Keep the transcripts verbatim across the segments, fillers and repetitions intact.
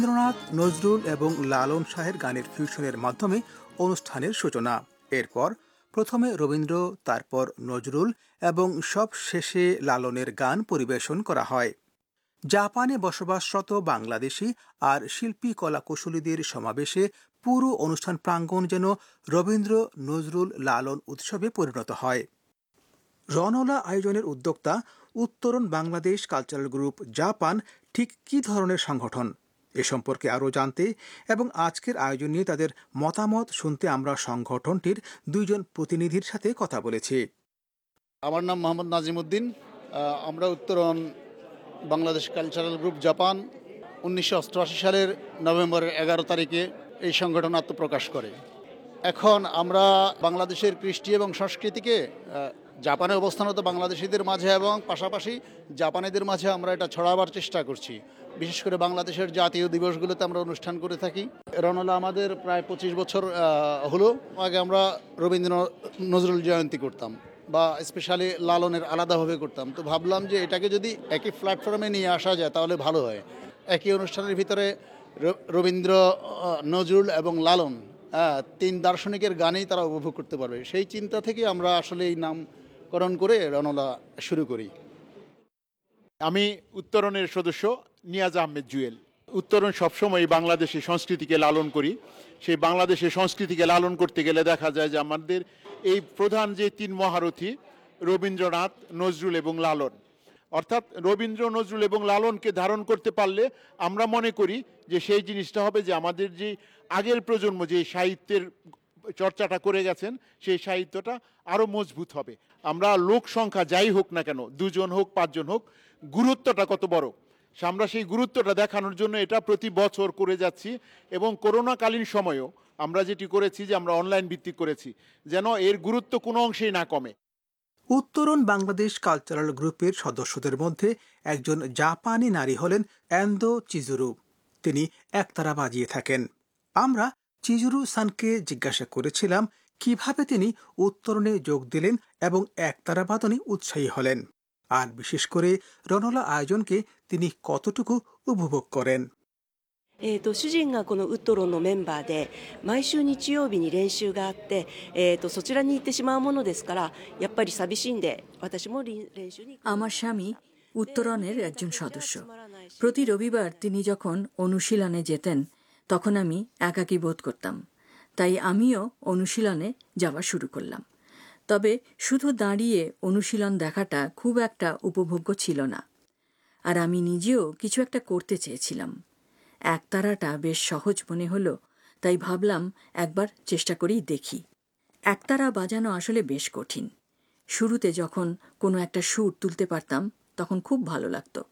রবীন্দ্রনাথ, নজরুল এবং লালন শাহের গানের ফিউশনের মাধ্যমে অনুষ্ঠানের সূচনা। এরপর প্রথমে রবীন্দ্র, তারপর নজরুল এবং সব শেষে লালনের গান পরিবেশন করা হয়। জাপানে বসবাসরত বাংলাদেশি আর শিল্পী কলাকুশলীদের সমাবেশে পুরো অনুষ্ঠান প্রাঙ্গণ যেন রবীন্দ্র, নজরুল, লালন উৎসবে পরিণত হয়। রণলা আয়োজনের উদ্যোক্তা উত্তরণ বাংলাদেশ কালচারাল গ্রুপ জাপান ঠিক কী ধরনের সংগঠন, এ সম্পর্কে আরও জানতে এবং আজকের আয়োজন নিয়ে তাদের মতামত শুনতে আমরা সংগঠনটির দুইজন প্রতিনিধির সাথে কথা বলেছি। আমার নাম মোহাম্মদ নাজিম উদ্দিন। আমরা উত্তরণ বাংলাদেশ কালচারাল গ্রুপ জাপান উনিশশো অষ্টআশি সালের নভেম্বরের এগারো তারিখে এই সংগঠন আত্মপ্রকাশ করে। এখন আমরা বাংলাদেশের কৃষ্টি এবং সংস্কৃতিকে জাপানে অবস্থানরত বাংলাদেশিদের মাঝে এবং পাশাপাশি জাপানিদের মাঝে আমরা এটা ছড়াবার চেষ্টা করছি। বিশেষ করে বাংলাদেশের জাতীয় দিবসগুলোতে আমরা অনুষ্ঠান করে থাকি। রণলা আমাদের প্রায় পঁচিশ বছর হলো। আগে আমরা রবীন্দ্র নজরুল জয়ন্তী করতাম বা স্পেশালি লালনের আলাদাভাবে করতাম। তো ভাবলাম যে এটাকে যদি একই প্ল্যাটফর্মে নিয়ে আসা যায় তাহলে ভালো হয়। একই অনুষ্ঠানের ভিতরে রবীন্দ্র, নজরুল এবং লালন তিন দার্শনিকের গানেই তারা উপভোগ করতে পারবে। সেই চিন্তা থেকে আমরা আসলে এই নামকরণ করে রণলা শুরু করি। আমি উত্তরণের সদস্য নিয়াজ আহমেদ জুয়েল। উত্তরণ সবসময় বাংলাদেশি সংস্কৃতিকে লালন করি। সেই বাংলাদেশের সংস্কৃতিকে লালন করতে গেলে দেখা যায় যে আমাদের এই প্রধান যে তিন মহারথী রবীন্দ্রনাথ, নজরুল এবং লালন, অর্থাৎ রবীন্দ্র, নজরুল এবং লালনকে ধারণ করতে পারলে আমরা মনে করি যে সেই জিনিসটা হবে যে আমাদের যে আগের প্রজন্ম যে সাহিত্যের চর্চাটা করে গেছেন সেই সাহিত্যটা আরও মজবুত হবে। আমরা লোক সংখ্যা যাই হোক না কেন, দুজন হোক পাঁচজন হোক, গুরুত্বটা কত বড় আমরা সেই গুরুত্বটা দেখানোর জন্য এটা প্রতি বছর করে যাচ্ছি। এবং করোনাকালীন সময়েও আমরা যেটি করেছি যে আমরা অনলাইন ভিত্তিক করেছি যেন এর গুরুত্ব কোনো অংশেই না কমে। উত্তরণ বাংলাদেশ কালচারাল গ্রুপের সদস্যদের মধ্যে একজন জাপানি নারী হলেন এন্দো চিজুরু। তিনি একতারা বাজিয়ে থাকেন। আমরা চিজুরু সানকে জিজ্ঞাসা করেছিলাম কিভাবে তিনি উত্তরণে যোগ দিলেন এবং একতারা বাদনে উৎসাহী হলেন, আর বিশেষ করে রণলা আয়োজনকে তিনি কতটুকু উপভোগ করেন। えー、と主人がこのウッドロンのメンバーで毎週日曜日に練習があって、えー、とそちらに行ってしまうものですからやっぱり寂しいんで私も練習に。 আমার স্বামী উত্তরণের একজন সদস্য। প্রতি রবিবার তিনি যখন অনুশীলনে যেতেন তখন আমি একাকী বোধ করতাম, তাই আমিও অনুশীলনে যাওয়া শুরু করলাম। তবে শুধু দাঁড়িয়ে অনুশীলন দেখাটা খুব একটা উপভোগ্য ছিল না, আর আমি নিজেও কিছু একটা করতে চেয়েছিলাম। একতারাটা বেশ সহজ মনে হলো, তাই ভাবলাম একবার চেষ্টা করেই দেখি। একতারা বাজানো আসলে বেশ কঠিন। শুরুতে যখন কোনো একটা সুর তুলতে পারতাম তখন খুব ভালো লাগতো।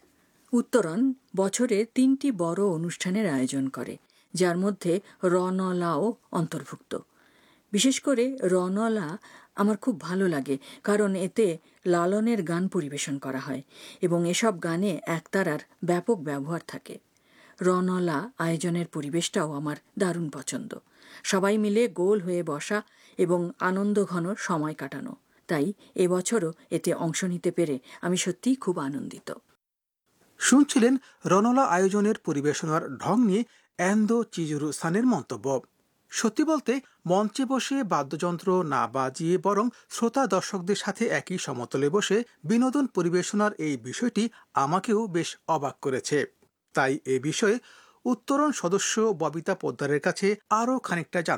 উত্তরণ বছরে তিনটি বড় অনুষ্ঠানের আয়োজন করে, যার মধ্যে রণলাও অন্তর্ভুক্ত। বিশেষ করে রণলা আমার খুব ভালো লাগে, কারণ এতে লালনের গান পরিবেশন করা হয় এবং এসব গানে একতারার ব্যাপক ব্যবহার থাকে। রণলা আয়োজনের পরিবেশটাও আমার দারুণ পছন্দ। সবাই মিলে গোল হয়ে বসা এবং আনন্দঘন সময় কাটানো, তাই এবছরও এতে অংশ নিতে পেরে আমি সত্যিই খুব আনন্দিত। শুনছিলেন রণলা আয়োজনের পরিবেশনার ঢং নিয়ে এন্দো চিজুরু সানের মন্তব্য। সত্যি বলতে মঞ্চে বসে বাদ্যযন্ত্র না বাজিয়ে বরং শ্রোতা দর্শকদের সাথে একই সমতলে বসে বিনোদন পরিবেশনার এই বিষয়টি আমাকেও বেশ অবাক করেছে। তাই এ বিষয়ে উত্তরণ সদস্য ববিতা পোদ্দারের কাছে আরও খানিকটা